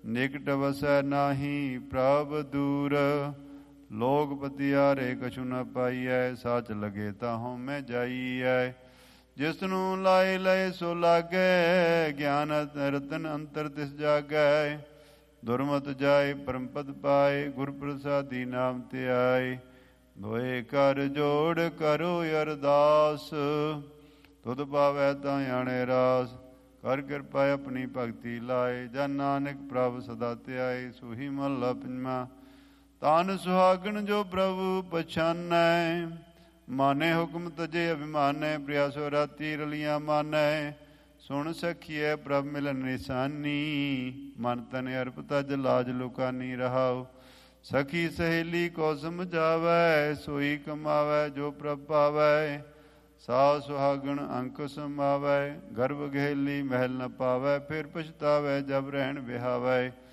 ਨਿਕਟ ਵਸੈ ਨਾਹੀ ਪ੍ਰਭ ਦੂਰ। ਲੋਕ ਪਤਿਆਰੇ ਕਛੁ ਨ ਪਾਈਐ, ਸੱਚ ਲਗੇ ਤਾਂ ਹਉਮੈ ਜਾਈਐ। ਜਿਸ ਨੂੰ ਲਾਏ ਲਏ ਸੋ ਲਾਗੈ, ਗਿਆਨ ਰਤਨ ਅੰਤਰ ਤਿਸ ਜਾਗੈ। ਦੁਰਮਤਿ ਜਾਏ ਪਰਮ ਪਦ ਪਾਏ, ਗੁਰ ਪ੍ਰਸਾਦੀ ਨਾਮ ਧਿਆਏ। ਦੋਏ ਕਰ ਜੋੜ ਕਰੋ ਅਰਦਾਸ, ਤੁਧ ਪਾਵੈ ਤਾਂ ਆਣੇ ਰਾਸ। ਕਰ ਕਿਰਪਾ ਆਪਣੀ ਭਗਤੀ ਲਾਏ, ਜਨ ਨਾਨਕ ਪ੍ਰਭ ਸਦਾ ਧਿਆਏ। ਸੂਹੀ ਮਹੱਲਾ ਪੰਜਵਾਂ। ਤਾਨ ਸੁਹਾਗਣ ਜੋ ਪ੍ਰਭੂ ਪਛਾਨੈ, ਮਾਨੇ ਹੁਕਮ ਤਜੇ ਅਭਿਮਾਨੈ। ਪ੍ਰਿਆ ਸੋ ਰਾਤੀ ਰਲੀਆਂ ਮਾਨੈ, ਸੁਣ ਸਖੀਐ ਪ੍ਰਭ ਮਿਲਨ ਨਿਸ਼ਾਨੀ। ਮਨ ਤਨ ਅਰਪ ਤਜ ਲਾਜ ਲੁਕਾਨੀ ਰਹਾਉ। ਸਖੀ ਸਹੇਲੀ ਕੋ ਸਮਝਾਵੈ, ਸੋਈ ਕਮਾਵੈ ਜੋ ਪ੍ਰਭ ਪਾਵੈ। ਸਾ ਸੁਹਾਗਣ ਅੰਕ ਸਮਾਵੈ, ਗਰਭ ਗਹੇਲੀ ਮਹਿਲ ਨ ਪਾਵੈ। ਫਿਰ ਪਛਤਾਵੈ ਜਬ ਰਹਿਣ ਵਿਹਾਵੈ।